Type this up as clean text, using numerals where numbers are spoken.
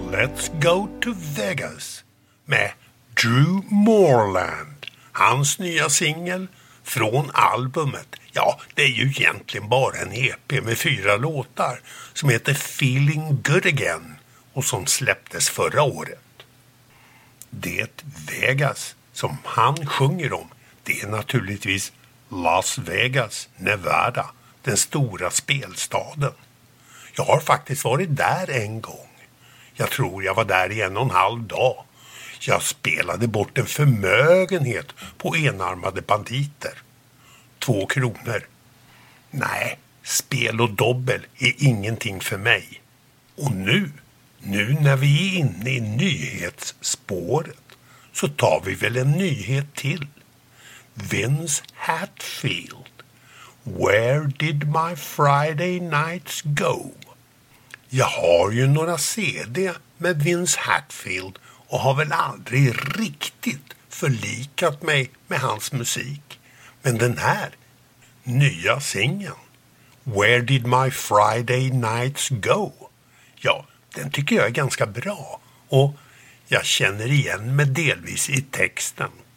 Let's Go to Vegas med Drew Moreland. Hans nya singel från albumet. Ja, det är ju egentligen bara en EP med 4 låtar som heter Feeling Good Again och som släpptes förra året. Det Vegas som han sjunger om, det är naturligtvis Las Vegas, Nevada, den stora spelstaden. Jag har faktiskt varit där en gång. Jag tror jag var där i 1,5 dag. Jag spelade bort en förmögenhet på enarmade banditer. 2 kronor. Nej, spel och dobbel är ingenting för mig. Och nu när vi är inne i nyhetsspåret så tar vi väl en nyhet till. Vince Hetfield. Where did my Friday nights go? Jag har ju några CD med Vince Hetfield och har väl aldrig riktigt förlikat mig med hans musik. Men den här nya singeln, Where did my Friday nights go? Ja, den tycker jag är ganska bra och jag känner igen mig delvis i texten.